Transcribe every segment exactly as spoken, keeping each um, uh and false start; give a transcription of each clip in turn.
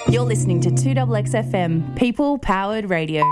You're listening to two X X F M, People Powered Radio.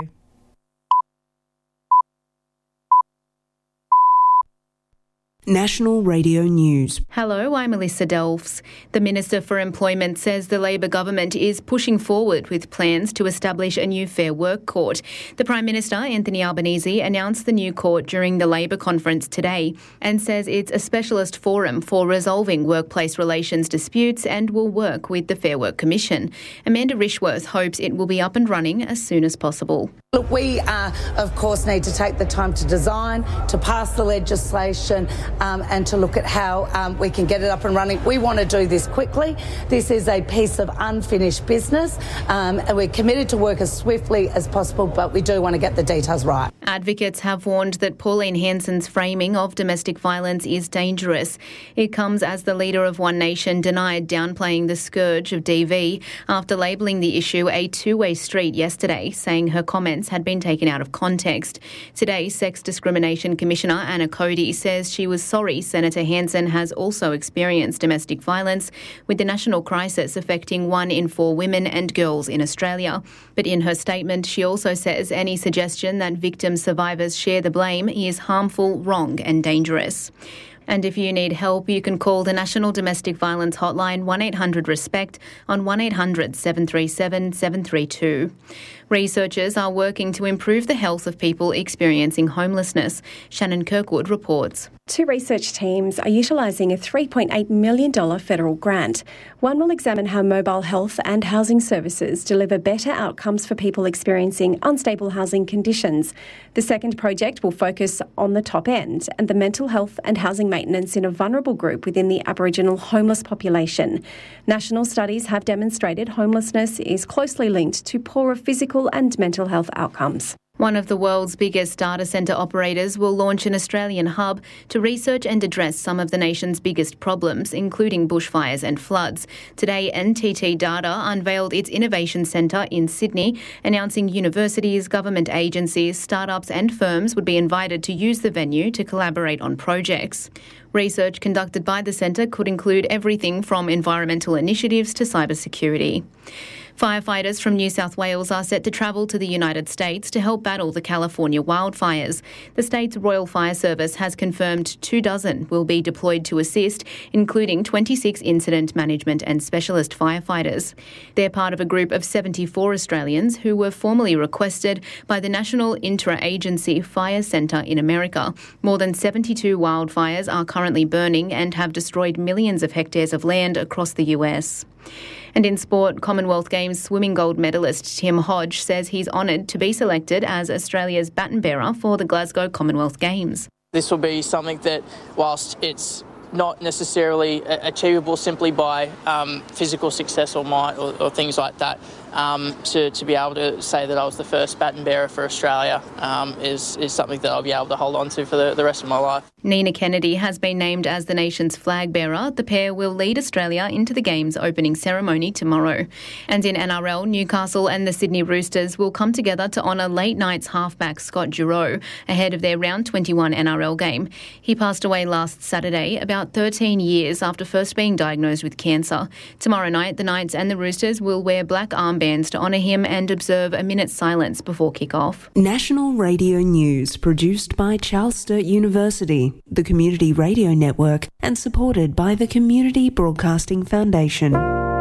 National Radio News. Hello, I'm Melissa Delfs. The Minister for Employment says the Labor government is pushing forward with plans to establish a new Fair Work Court. The Prime Minister, Anthony Albanese, announced the new court during the Labor conference today and says it's a specialist forum for resolving workplace relations disputes and will work with the Fair Work Commission. Amanda Rishworth hopes it will be up and running as soon as possible. Look, we, uh, of course, need to take the time to design, to pass the legislation um, and to look at how um, we can get it up and running. We want to do this quickly. This is a piece of unfinished business um, and we're committed to work as swiftly as possible, but we do want to get the details right. Advocates have warned that Pauline Hanson's framing of domestic violence is dangerous. It comes as the leader of One Nation denied downplaying the scourge of D V after labelling the issue a two-way street yesterday, saying her comments had been taken out of context. Today, Sex Discrimination Commissioner Anna Cody says she was sorry Senator Hanson has also experienced domestic violence, with the national crisis affecting one in four women and girls in Australia. But in her statement, she also says any suggestion that victim survivors share the blame is harmful, wrong and dangerous. And if you need help, you can call the National Domestic Violence Hotline one eight hundred RESPECT on one eight hundred seven three seven seven three two. Researchers are working to improve the health of people experiencing homelessness. Shannon Kirkwood reports. Two research teams are utilising a three point eight million dollars federal grant. One will examine how mobile health and housing services deliver better outcomes for people experiencing unstable housing conditions. The second project will focus on the top end and the mental health and housing maintenance in a vulnerable group within the Aboriginal homeless population. National studies have demonstrated homelessness is closely linked to poorer physical and mental health outcomes. One of the world's biggest data centre operators will launch an Australian hub to research and address some of the nation's biggest problems, including bushfires and floods. Today, N T T Data unveiled its Innovation Centre in Sydney, announcing universities, government agencies, startups and firms would be invited to use the venue to collaborate on projects. Research conducted by the centre could include everything from environmental initiatives to cybersecurity. Firefighters from New South Wales are set to travel to the United States to help battle the California wildfires. The state's Royal Fire Service has confirmed two dozen will be deployed to assist, including twenty-six incident management and specialist firefighters. They're part of a group of seventy-four Australians who were formally requested by the National Inter-Agency Fire Centre in America. More than seventy-two wildfires are currently burning and have destroyed millions of hectares of land across the U S. And in sport, Commonwealth Games swimming gold medalist Tim Hodge says he's honoured to be selected as Australia's baton bearer for the Glasgow Commonwealth Games. This will be something that, whilst it's not necessarily achievable simply by um, physical success or might or, or things like that, um, to, to be able to say that I was the first baton bearer for Australia um, is, is something that I'll be able to hold on to for the, the rest of my life. Nina Kennedy has been named as the nation's flag bearer. The pair will lead Australia into the Games opening ceremony tomorrow. And in N R L, Newcastle and the Sydney Roosters will come together to honour late night's halfback Scott Giroux ahead of their round twenty-one N R L game. He passed away last Saturday, about thirteen years after first being diagnosed with cancer. Tomorrow night, the Knights and the Roosters will wear black armbands to honour him and observe a minute's silence before kick-off. National Radio News, produced by Charles Sturt University, the Community Radio Network, and supported by the Community Broadcasting Foundation.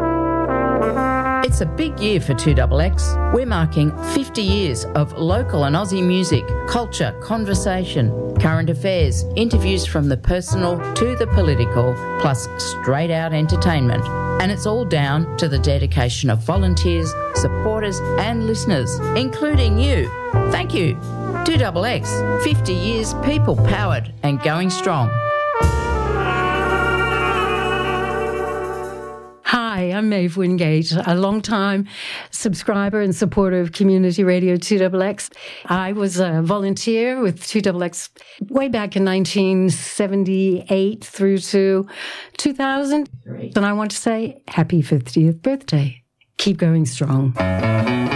It's a big year for two X X. We're marking fifty years of local and Aussie music, culture, conversation, current affairs, interviews from the personal to the political, plus straight out entertainment. And it's all down to the dedication of volunteers, supporters and listeners, including you. Thank you. two X X, fifty years people powered and going strong. Hi, I'm Maeve Wingate, a long-time subscriber and supporter of Community Radio two X X. I was a volunteer with two X X way back in nineteen seventy-eight through to two thousand. And I want to say happy fiftieth birthday. Keep going strong.